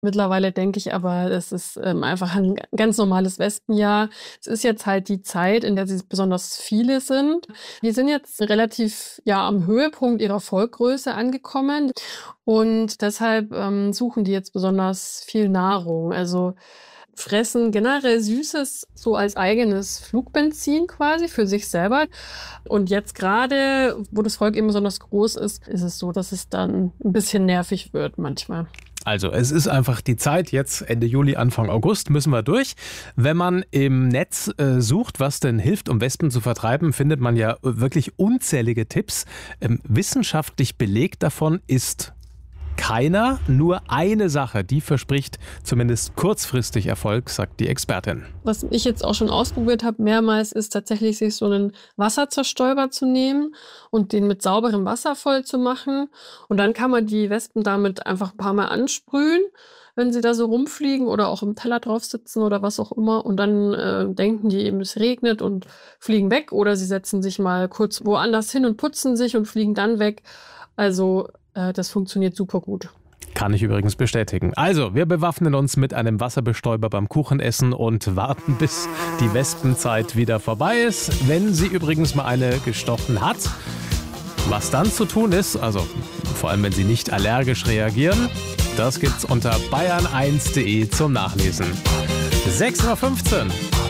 Mittlerweile denke ich aber, das ist einfach ein ganz normales Wespenjahr. Es ist jetzt halt die Zeit, in der sie besonders viele sind. Die sind jetzt relativ am Höhepunkt ihrer Volkgröße angekommen und deshalb suchen die jetzt besonders viel Nahrung. Also fressen generell Süßes so als eigenes Flugbenzin quasi für sich selber. Und jetzt gerade, wo das Volk eben besonders groß ist, ist es so, dass es dann ein bisschen nervig wird manchmal. Also es ist einfach die Zeit, jetzt Ende Juli, Anfang August müssen wir durch. Wenn man im Netz sucht, was denn hilft, um Wespen zu vertreiben, findet man ja wirklich unzählige Tipps. Wissenschaftlich belegt davon ist keiner, nur eine Sache, die verspricht zumindest kurzfristig Erfolg, sagt die Expertin. Was ich jetzt auch schon ausprobiert habe mehrmals, ist tatsächlich, sich so einen Wasserzerstäuber zu nehmen und den mit sauberem Wasser voll zu machen. Und dann kann man die Wespen damit einfach ein paar Mal ansprühen, wenn sie da so rumfliegen oder auch im Teller drauf sitzen oder was auch immer. Und dann denken die eben, es regnet und fliegen weg. Oder sie setzen sich mal kurz woanders hin und putzen sich und fliegen dann weg. Also das funktioniert super gut. Kann ich übrigens bestätigen. Also, wir bewaffnen uns mit einem Wasserbestäuber beim Kuchenessen und warten, bis die Wespenzeit wieder vorbei ist. Wenn sie übrigens mal eine gestochen hat, was dann zu tun ist, also vor allem wenn sie nicht allergisch reagieren, das gibt's unter bayern1.de zum Nachlesen. 6:15 Uhr.